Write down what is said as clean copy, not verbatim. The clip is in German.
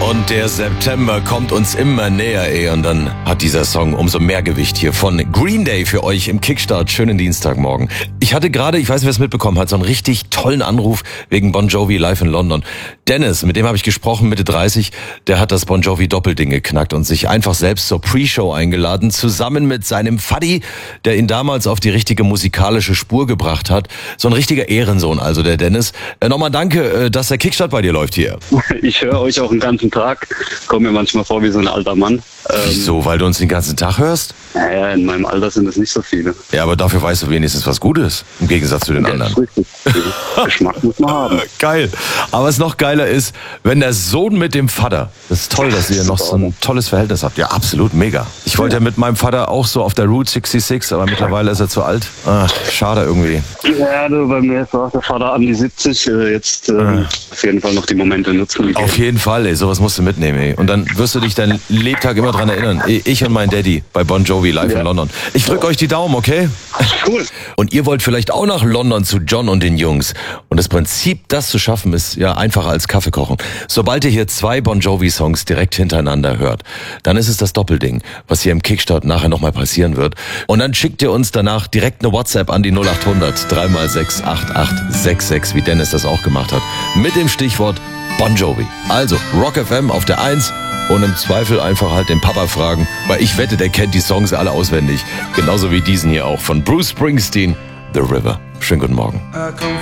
Und der September kommt uns immer näher, ey. Und dann hat dieser Song umso mehr Gewicht hier von Green Day für euch im Kickstart. Schönen Dienstagmorgen. Ich hatte gerade, ich weiß nicht, wer es mitbekommen hat, so einen richtig tollen Anruf wegen Bon Jovi live in London. Dennis, mit dem habe ich gesprochen, Mitte 30, der hat das Bon Jovi Doppelding geknackt und sich einfach selbst zur Pre-Show eingeladen, zusammen mit seinem Vati, der ihn damals auf die richtige musikalische Spur gebracht hat. So ein richtiger Ehrensohn, also der Dennis. Nochmal danke, dass der Kickstart bei dir läuft hier. Ich höre euch auch den ganzen Tag, komme mir manchmal vor wie so ein alter Mann. Wieso, weil du uns den ganzen Tag hörst? Naja, in meinem Alter sind es nicht so viele. Ja, aber dafür weißt du wenigstens was Gutes, im Gegensatz zu den anderen. Das ist richtig. Geschmack muss man haben. Geil. Aber was noch geiler ist, wenn der Sohn mit dem Vater, das ist toll, dass ihr noch so ein tolles Verhältnis habt. Ja, absolut, mega. Ich wollte ja mit meinem Vater auch so auf der Route 66, aber mittlerweile ist er zu alt. Ach, schade irgendwie. Ja, du, bei mir ist auch der Vater an die 70, jetzt auf jeden Fall noch die Momente nutzen. Auf jeden Fall, ey, sowas musst du mitnehmen, ey. Und dann wirst du dich dein Lebtag immer dran erinnern. Ich und mein Daddy bei Bon Jovi live in London. Ich drück euch die Daumen, okay? Cool. Und ihr wollt vielleicht auch nach London zu John und den Jungs. Und das Prinzip, das zu schaffen, ist ja einfacher als Kaffee kochen. Sobald ihr hier 2 Bon Jovi-Songs direkt hintereinander hört, dann ist es das Doppelding, was hier im Kickstart nachher nochmal passieren wird. Und dann schickt ihr uns danach direkt eine WhatsApp an die 0800 3x6 8866, wie Dennis das auch gemacht hat, mit dem Stichwort Bon Jovi. Also Rock FM auf der 1 und im Zweifel einfach halt den Papa fragen, weil ich wette, der kennt die Songs alle auswendig. Genauso wie diesen hier auch von Bruce Springsteen, The River. Schönen guten Morgen.